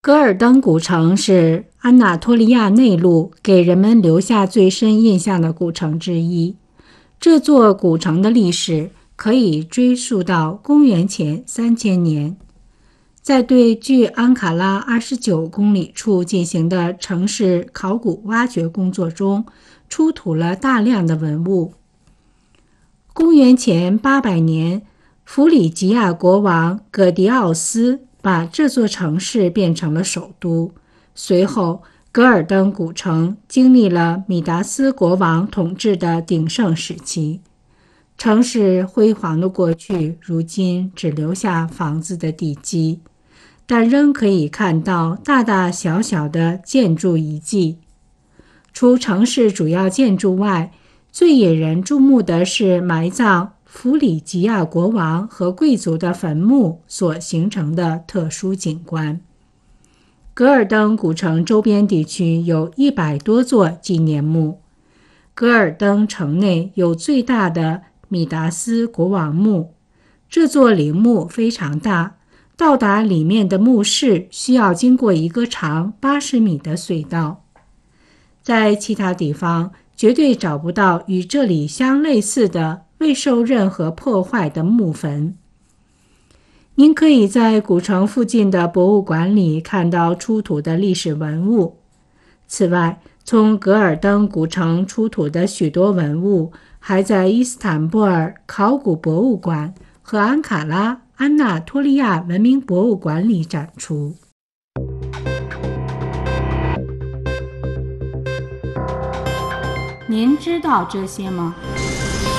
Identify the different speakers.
Speaker 1: 格尔登古城是安纳托利亚内陆给人们留下最深印象的古城之一。这座古城的历史可以追溯到公元前3000年。在对距安卡拉29公里处进行的城市考古挖掘工作中，出土了大量的文物。公元前800年，弗里吉亚国王葛迪奥斯把这座城市变成了首都。随后，格尔登古城经历了米达斯国王统治的鼎盛时期。城市辉煌的过去，如今只留下房子的地基，但仍可以看到大大小小的建筑遗迹。除城市主要建筑外，最引人注目的是埋葬弗里吉亚国王和贵族的坟墓所形成的特殊景观。格尔登古城周边地区有100多座纪念墓。格尔登城内有最大的米达斯国王墓，这座陵墓非常大，到达里面的墓室需要经过一个长80米的隧道。在其他地方绝对找不到与这里相类似的未受任何破坏的墓坟。您可以在古城附近的博物馆里看到出土的历史文物。此外，从格尔登古城出土的许多文物还在伊斯坦布尔考古博物馆和安卡拉安纳托利亚文明博物馆里展出。您知道这些吗？